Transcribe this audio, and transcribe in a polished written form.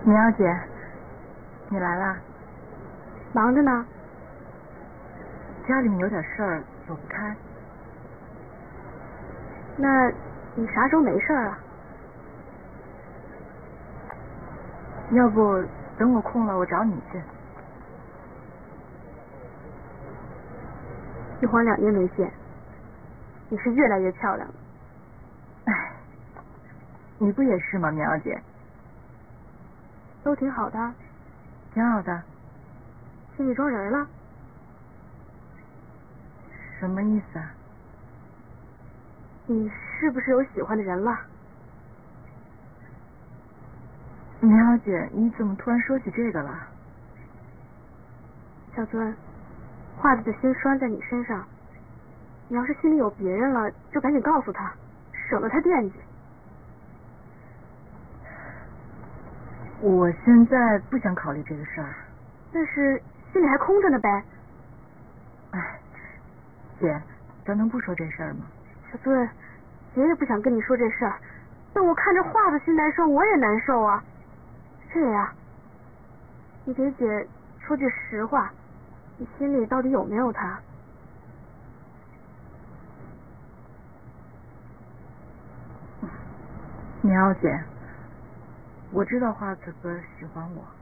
苗姐，你来啦？ 忙着呢。 家里面有点事儿，走不开。 那你啥时候没事啊？ 要不等我空了，我找你去。 一晃2年没见，你是越来越漂亮了。 哎，你不也是吗，苗姐？ 都挺好的。 挺好的。 心里装人了？ 什么意思啊？ 你是不是有喜欢的人了？ 苗姐，你怎么突然说起这个了？ 小尊，画子的心拴在你身上，你要是心里有别人了，就赶紧告诉他，省得他惦记。 我现在不想考虑这个事儿。 但是心里还空着呢呗。 哎，姐，咱能不说这事儿吗？ 小尊，姐也不想跟你说这事儿，但我看着画子心难受，我也难受啊。这样，你给姐说句实话，你心里到底有没有他？ 苗姐，我知道花子哥喜欢我。